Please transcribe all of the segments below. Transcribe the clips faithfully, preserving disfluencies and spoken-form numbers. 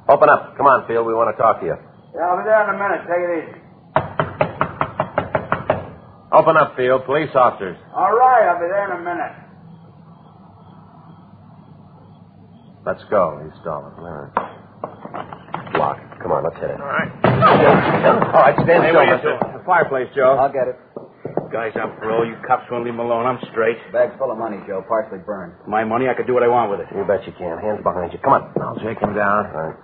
Open up. Come on, Field. We want to talk to you. Yeah, I'll be there in a minute. Take it easy. Open up, Field. Police officers. All right, I'll be there in a minute. Let's go. He's stalling. All right. Lock. Come on, let's hit it. All right. All right, stand Hey, still, what are you mister. doing? The fireplace, Joe. I'll get it. Guy's on parole. You cops won't leave him alone. I'm straight. Bag's full of money, Joe. Partially burned. My money, I could do what I want with it. You bet you can. Hands behind you. Come on. I'll shake him down. All right.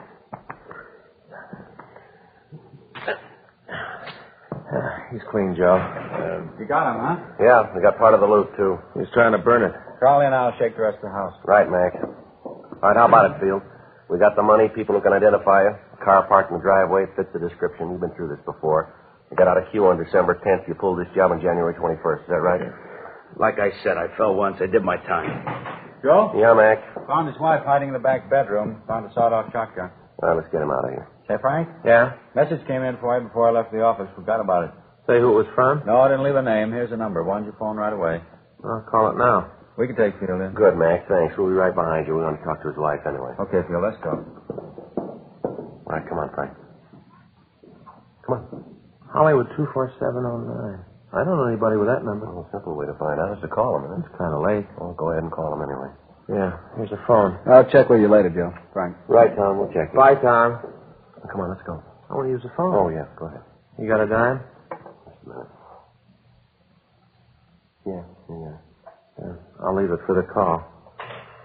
He's clean, Joe. You got him, huh? Yeah, we got part of the loot, too. He's trying to burn it. Crawl in, I'll shake the rest of the house. Right, Mac. All right, how about it, Field? We got the money, people who can identify you. A car parked in the driveway fits the description. You've been through this before. You got out of Q on December tenth. You pulled this job on January twenty-first. Is that right? Like I said, I fell once. I did my time. Joe? Yeah, Mac. Found his wife hiding in the back bedroom. Found a sawed-off shotgun. All right, let's get him out of here. Say, Frank? Yeah? Message came in for you before I left the office. Forgot about it. Say who it was from? No, I didn't leave a name. Here's the number. Why don't you phone right away? I'll call it now. We can take Field in. Good, Mac. Thanks. We'll be right behind you. We're going to talk to his wife anyway. Okay, Field, let's go. All right, come on, Frank. Come on. Hollywood two four seven oh nine. I don't know anybody with that number. Well, a simple way to find out is to call him, isn't it? It's kind of late. Well, go ahead and call him anyway. Yeah, here's the phone. I'll check with you later, Joe. Frank. Right, Tom. We'll check it. Bye, Tom. Come on, let's go. I want to use the phone. Oh, yeah. Go ahead. You got a dime? Just a minute. Yeah, yeah. Yeah. I'll leave it for the call.